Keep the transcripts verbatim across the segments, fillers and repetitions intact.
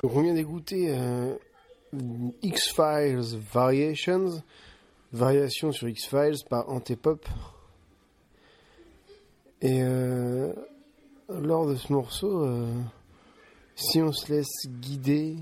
Donc on vient d'écouter euh, X-Files Variations, variation sur X-Files par Antipop. Et euh, lors de ce morceau, euh, si on se laisse guider,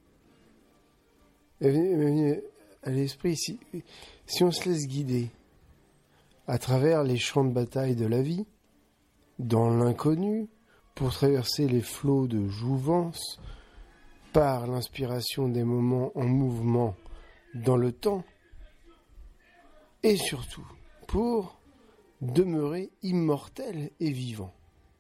elle est venue à l'esprit, si, si on se laisse guider à travers les champs de bataille de la vie, dans l'inconnu, pour traverser les flots de jouvence, par l'inspiration des moments en mouvement dans le temps, et surtout pour demeurer immortel et vivant,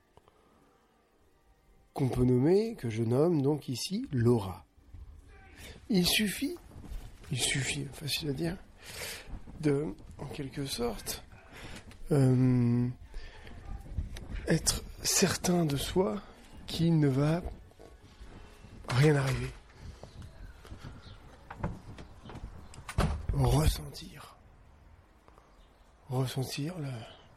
qu'on peut nommer, que je nomme donc ici l'aura. Il suffit, il suffit, facile à dire, de, en quelque sorte, euh, être certain de soi qu'il ne va rien arriver. Ressentir. Ressentir le...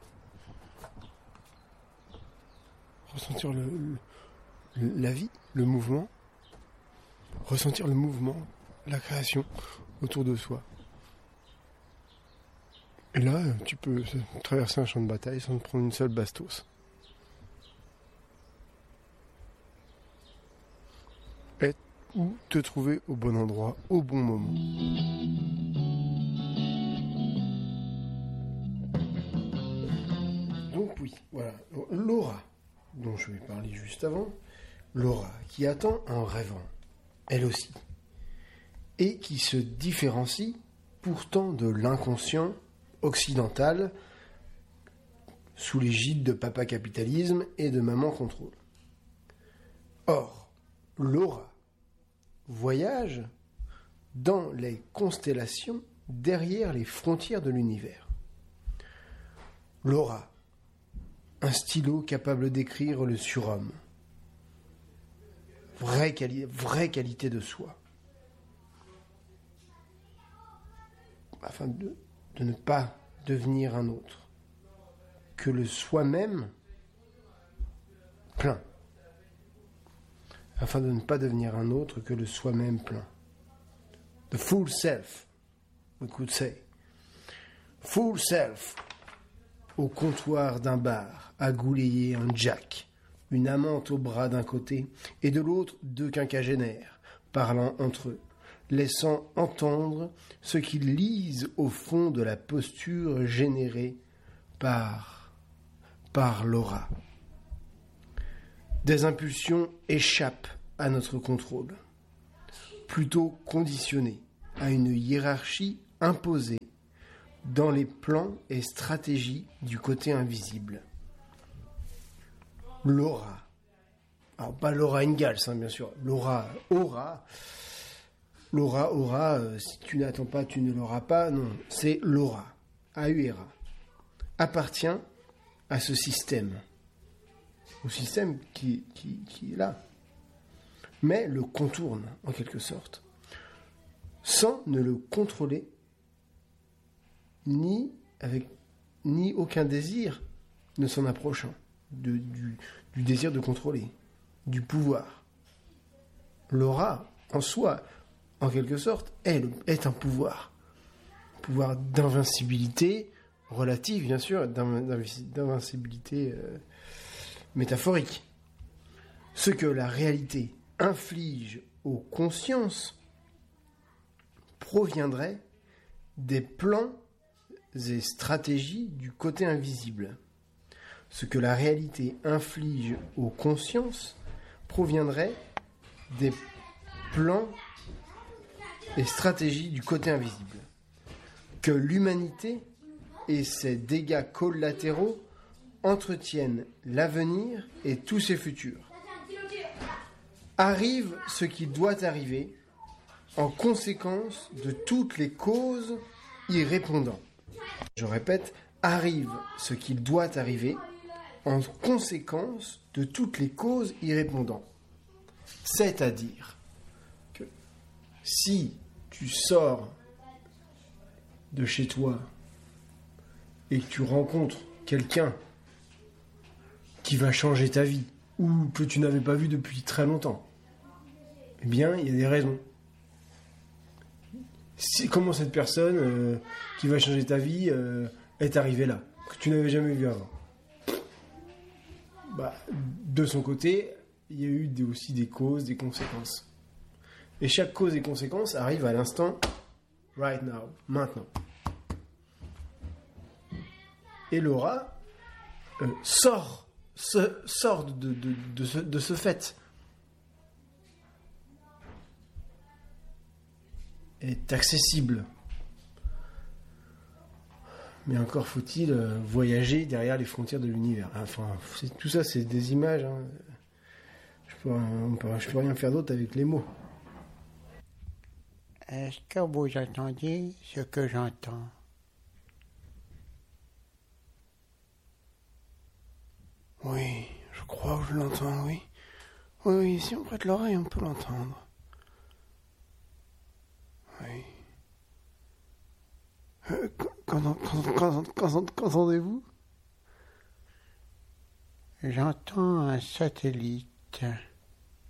Ressentir le, le, la vie, le mouvement. Ressentir le mouvement, la création autour de soi. Et là, tu peux traverser un champ de bataille sans te prendre une seule bastos. Et ou te trouver au bon endroit, au bon moment. Donc oui, voilà, l'aura, dont je vais parler juste avant, l'aura qui attend en rêvant, elle aussi, et qui se différencie pourtant de l'inconscient occidental sous l'égide de papa capitalisme et de maman contrôle. Or, l'aura voyage dans les constellations derrière les frontières de l'univers. L'aura, un stylo capable d'écrire le surhomme. Vraie, quali- vraie qualité de soi. Afin de, de ne pas devenir un autre. Que le soi-même plein. Afin de ne pas devenir un autre que le soi-même plein. The full self, we could say. Full self, au comptoir d'un bar, à gouler un jack, une amante au bras d'un côté, et de l'autre deux quinquagénaires, parlant entre eux, laissant entendre ce qu'ils lisent au fond de la posture générée par, par l'aura. Des impulsions échappent à notre contrôle, plutôt conditionnées à une hiérarchie imposée dans les plans et stratégies du côté invisible. L'aura, alors pas Laura Ingalls, hein, bien sûr, l'aura, aura, l'aura, aura, euh, si tu n'attends pas, tu ne l'auras pas, non, c'est l'aura, A U R A, appartient à ce système. Au système qui, qui, qui est là, mais le contourne en quelque sorte, sans ne le contrôler, ni avec ni aucun désir ne s'en approchant de, du, du désir de contrôler, du pouvoir. L'aura, en soi, en quelque sorte, est, est un pouvoir, pouvoir d'invincibilité relative, bien sûr, d'invincibilité euh, métaphorique. Ce que la réalité inflige aux consciences proviendrait des plans et stratégies du côté invisible. Ce que la réalité inflige aux consciences proviendrait des plans et stratégies du côté invisible. Que l'humanité et ses dégâts collatéraux entretiennent l'avenir et tous ses futurs. Arrive ce qui doit arriver en conséquence de toutes les causes y répondant. Je répète, arrive ce qui doit arriver en conséquence de toutes les causes y répondant. C'est-à-dire que si tu sors de chez toi et que tu rencontres quelqu'un qui va changer ta vie ou que tu n'avais pas vu depuis très longtemps, Eh bien, il y a des raisons. C'est comment cette personne euh, qui va changer ta vie euh, est arrivée là, que tu n'avais jamais vu avant. Bah, de son côté, il y a eu des, aussi des causes, des conséquences. Et chaque cause et conséquence arrive à l'instant, right now, maintenant. Et Laura euh, sort, se, sort de, de, de, ce, de ce fait. Est accessible. Mais encore faut-il euh, voyager derrière les frontières de l'univers. Enfin, c'est, tout ça, c'est des images. Hein. Je peux, on peut, je peux rien faire d'autre avec les mots. Est-ce que vous entendez ce que j'entends? Oui, je crois que je l'entends, oui. Oui, oui, si on prête l'oreille, on peut l'entendre. Oui. Euh, Qu'entendez-vous? J'entends un satellite.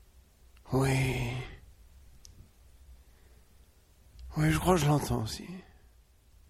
Oui. Oui, je crois que je l'entends aussi.